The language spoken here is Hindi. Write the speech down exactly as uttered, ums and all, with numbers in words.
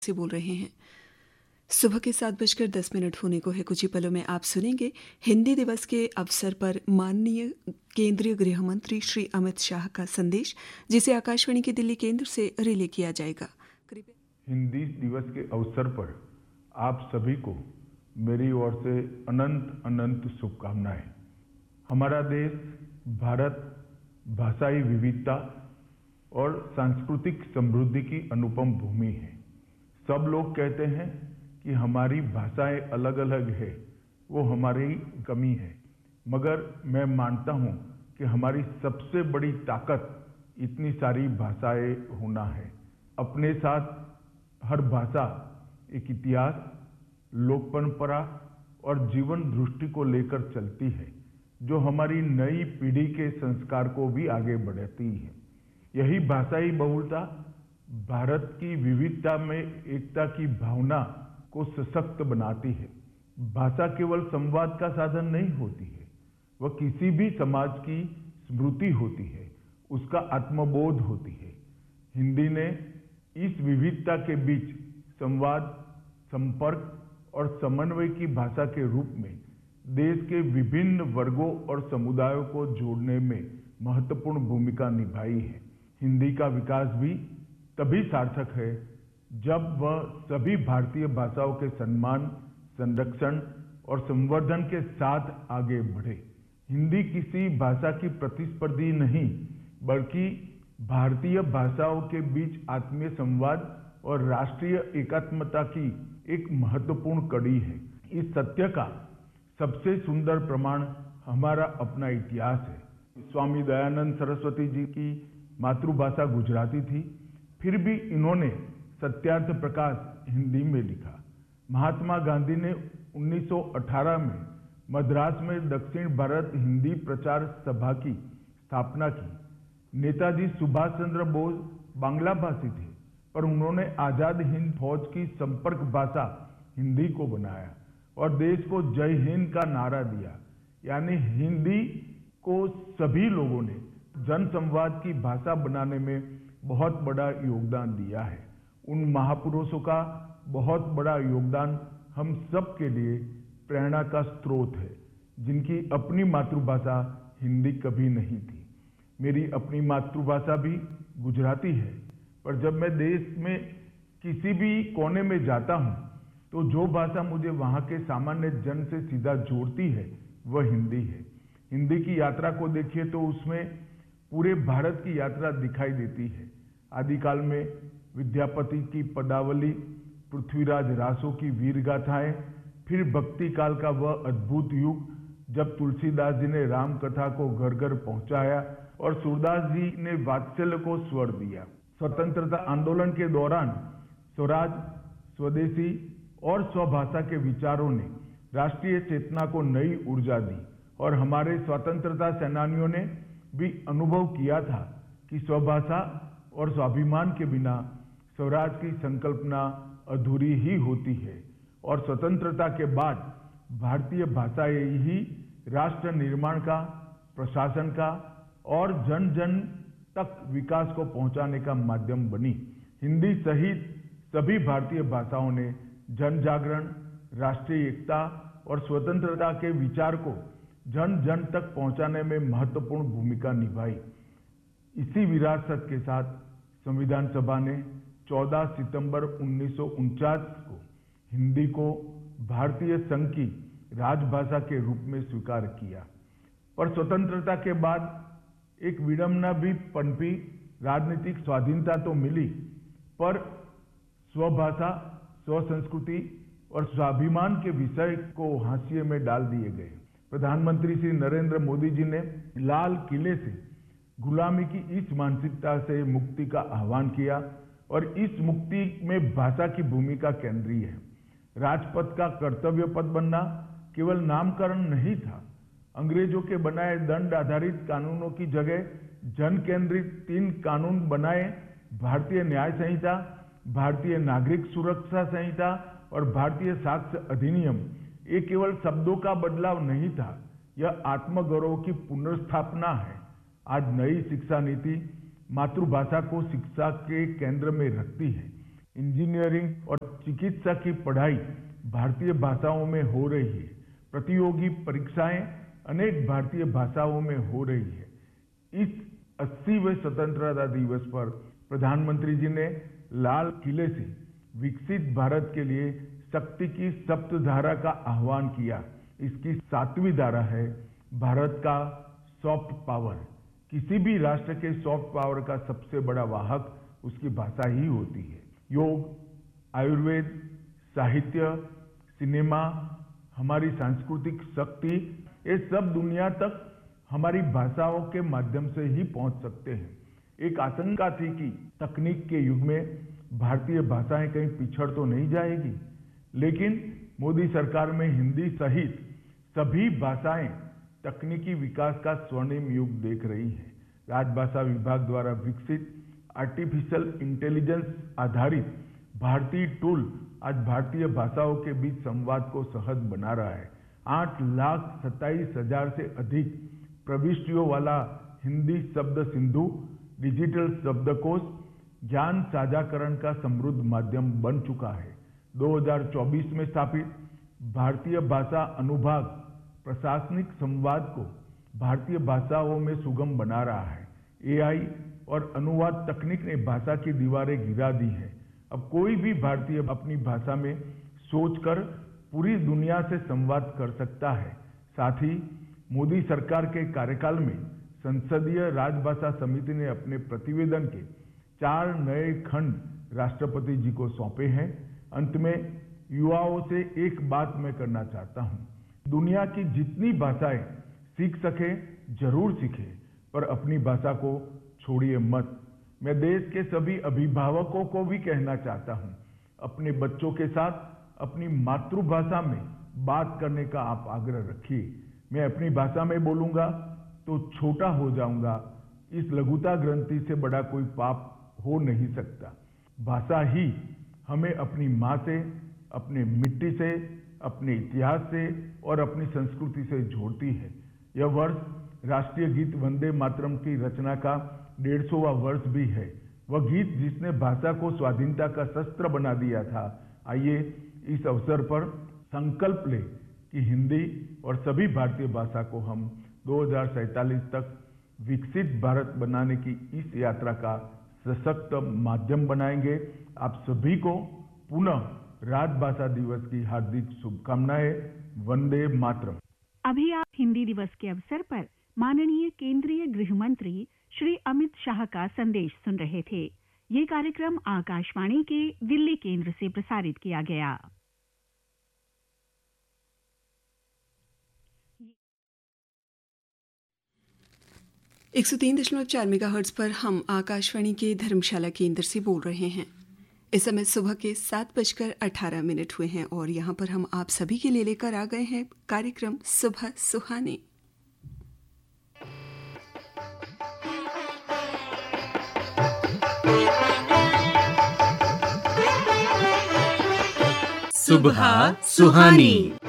से बोल रहे हैं। सुबह के सात बजकर दस मिनट होने को है। कुछ ही पलों में आप सुनेंगे हिंदी दिवस के अवसर पर माननीय केंद्रीय गृह मंत्री श्री अमित शाह का संदेश, जिसे आकाशवाणी के दिल्ली केंद्र से रिले किया जाएगा। हिंदी दिवस के अवसर पर आप सभी को मेरी ओर से अनंत अनंत शुभकामनाएं। हमारा देश भारत भाषाई विविधता और सांस्कृतिक समृद्धि की अनुपम भूमि है। सब लोग कहते हैं कि हमारी भाषाएं अलग अलग है, वो हमारी कमी है, मगर मैं मानता हूं कि हमारी सबसे बड़ी ताकत इतनी सारी भाषाएं होना है। अपने साथ हर भाषा एक इतिहास, लोक परंपरा और जीवन दृष्टि को लेकर चलती है, जो हमारी नई पीढ़ी के संस्कार को भी आगे बढ़ाती है। यही भाषाई बहुलता भारत की विविधता में एकता की भावना को सशक्त बनाती है। भाषा केवल संवाद का साधन नहीं होती है, वह किसी भी समाज की स्मृति होती है, उसका आत्मबोध होती है। हिंदी ने इस विविधता के बीच संवाद, संपर्क और समन्वय की भाषा के रूप में देश के विभिन्न वर्गों और समुदायों को जोड़ने में महत्वपूर्ण भूमिका निभाई है। हिंदी का विकास भी तभी सार्थक है जब वह सभी भारतीय भाषाओं के सम्मान, संरक्षण और संवर्धन के साथ आगे बढ़े। हिंदी किसी भाषा की प्रतिस्पर्धी नहीं, बल्कि भारतीय भाषाओं के बीच आत्मीय संवाद और राष्ट्रीय एकात्मता की एक महत्वपूर्ण कड़ी है। इस सत्य का सबसे सुंदर प्रमाण हमारा अपना इतिहास है। स्वामी दयानंद सरस्वती जी की मातृभाषा गुजराती थी, फिर भी इन्होंने सत्यार्थ प्रकाश हिंदी में लिखा। महात्मा गांधी ने उन्नीस सौ अठारह में मद्रास में दक्षिण भारत हिंदी प्रचार सभा की स्थापना की। नेताजी सुभाष चंद्र बोस बांग्ला भाषी थे, पर उन्होंने आजाद हिंद फौज की संपर्क भाषा हिंदी को बनाया और देश को जय हिंद का नारा दिया। यानी हिंदी को सभी लोगों ने जन संवाद की भाषा बनाने में बहुत बड़ा योगदान दिया है। उन महापुरुषों का बहुत बड़ा योगदान हम सब के लिए प्रेरणा का स्रोत है, जिनकी अपनी मातृभाषा हिंदी कभी नहीं थी। मेरी अपनी मातृभाषा भी गुजराती है, पर जब मैं देश में किसी भी कोने में जाता हूं, तो जो भाषा मुझे वहां के सामान्य जन से सीधा जोड़ती है वह हिंदी है। हिंदी की यात्रा को देखिए तो उसमें पूरे भारत की यात्रा दिखाई देती है। आदिकाल में विद्यापति की पदावली, पृथ्वीराज रासो की वीर गाथाएं, फिर भक्ति काल का वह अद्भुत युग जब तुलसीदास जी ने राम कथा को घर घर पहुंचाया और सूरदास जी ने वात्सल्य को स्वर दिया। स्वतंत्रता आंदोलन के दौरान स्वराज, स्वदेशी और स्वभाषा के विचारों ने राष्ट्रीय चेतना को नई ऊर्जा दी और हमारे स्वतंत्रता सेनानियों ने भी अनुभव किया था कि स्वभाषा और स्वाभिमान के बिना स्वराज की संकल्पना अधूरी ही होती है। और स्वतंत्रता के बाद भारतीय भाषाएं ही राष्ट्र निर्माण का, प्रशासन का और जन जन तक विकास को पहुंचाने का माध्यम बनी। हिंदी सहित सभी भारतीय भाषाओं ने जन जागरण, राष्ट्रीय एकता और स्वतंत्रता के विचार को जन जन तक पहुंचाने में महत्वपूर्ण भूमिका निभाई। इसी विरासत के साथ संविधान सभा ने चौदह सितंबर उन्नीस सौ उनचास को हिंदी को भारतीय संघ की राजभाषा के रूप में स्वीकार किया। पर स्वतंत्रता के बाद एक विडंबना भी पनपी। राजनीतिक स्वाधीनता तो मिली, पर स्वभाषा, स्वसंस्कृति और स्वाभिमान के विषय को हाशिए में डाल दिए गए। प्रधानमंत्री श्री नरेंद्र मोदी जी ने लाल किले से गुलामी की इस मानसिकता से मुक्ति का आह्वान किया और इस मुक्ति में भाषा की भूमिका केंद्रीय है। राजपथ का कर्तव्य पथ बनना केवल नामकरण नहीं था। अंग्रेजों के बनाए दंड आधारित कानूनों की जगह जन केंद्रित तीन कानून बनाए। भारतीय न्याय संहिता, भारतीय नागरिक सुरक्षा संहिता और भारतीय साक्ष्य अधिनियम ये केवल शब्दों का बदलाव नहीं था, यह आत्मगौरव की पुनर्स्थापना है। आज नई शिक्षा नीति मातृभाषा को शिक्षा के केंद्र में रखती है। इंजीनियरिंग और चिकित्सा की पढ़ाई भारतीय भाषाओं में हो रही है। प्रतियोगी परीक्षाएं अनेक भारतीय भाषाओं में हो रही है। इस अस्सीवें स्वतंत्रता दिवस पर प्रधानमंत्री जी ने लाल किले से विकसित भारत के लिए शक्ति की सप्तधारा का आह्वान किया। इसकी सातवीं धारा है भारत का सॉफ्ट पावर। किसी भी राष्ट्र के सॉफ्ट पावर का सबसे बड़ा वाहक उसकी भाषा ही होती है। योग, आयुर्वेद, साहित्य, सिनेमा, हमारी सांस्कृतिक शक्ति, ये सब दुनिया तक हमारी भाषाओं के माध्यम से ही पहुंच सकते हैं। एक आशंका थी कि तकनीक के युग में भारतीय भाषाएं कहीं पिछड़ तो नहीं जाएगी, लेकिन मोदी सरकार में हिंदी सहित सभी भाषाएं तकनीकी विकास का स्वर्णिम युग देख रही है। राजभाषा विभाग द्वारा विकसित आर्टिफिशियल इंटेलिजेंस आधारित भारतीय टूल आज भारतीय भाषाओं के बीच संवाद को सहज बना रहा है। आठ लाख सत्ताईस हजार से अधिक प्रविष्टियों वाला हिंदी शब्द सिंधु डिजिटल शब्दकोश ज्ञान साझाकरण का समृद्ध माध्यम बन चुका है। दो हज़ार चौबीस में स्थापित भारतीय भाषा अनुभाग प्रशासनिक संवाद को भारतीय भाषाओं में सुगम बना रहा है। एआई और अनुवाद तकनीक ने भाषा की दीवारें गिरा दी है। अब कोई भी भारतीय अपनी भाषा में सोचकर पूरी दुनिया से संवाद कर सकता है। साथ ही मोदी सरकार के कार्यकाल में संसदीय राजभाषा समिति ने अपने प्रतिवेदन के चार नए खंड राष्ट्रपति जी को सौंपे हैं। अंत में युवाओं से एक बात मैं करना चाहता हूं, दुनिया की जितनी भाषाएं सीख सके जरूर सीखे, पर अपनी भाषा को छोड़िए मत। मैं देश के सभी अभिभावकों को भी कहना चाहता हूं, अपने बच्चों के साथ अपनी मातृभाषा में बात करने का आप आग्रह रखिए। मैं अपनी भाषा में बोलूंगा तो छोटा हो जाऊंगा, इस लघुता ग्रंथि से बड़ा कोई पाप हो नहीं सकता। भाषा ही हमें अपनी माँ से, अपने मिट्टी से, अपने इतिहास से और अपनी संस्कृति से जोड़ती है। यह वर्ष राष्ट्रीय गीत वंदे मातरम की रचना का डेढ़ सौवां वर्ष भी है। वह गीत जिसने भाषा को स्वाधीनता का शस्त्र बना दिया था। आइए इस अवसर पर संकल्प लें कि हिंदी और सभी भारतीय भाषा को हम दो हज़ार सैंतालीस तक विकसित भारत बनाने की इस यात्रा का सशक्त माध्यम बनाएंगे। आप सभी को पुनः राजभाषा दिवस की हार्दिक शुभकामनाएं। वंदे मातरम। अभी आप हिंदी दिवस के अवसर पर माननीय केंद्रीय गृह मंत्री श्री अमित शाह का संदेश सुन रहे थे। ये कार्यक्रम आकाशवाणी के दिल्ली केंद्र से प्रसारित किया गया। एक सौ तीन दशमलव चार मेगाहर्ट्ज पर हम आकाशवाणी के धर्मशाला केंद्र से बोल रहे हैं। इस समय सुबह के सात बजकर अठारह मिनट हुए हैं और यहाँ पर हम आप सभी के लिए लेकर आ गए हैं कार्यक्रम सुबह सुहाने। सुबह सुहानी।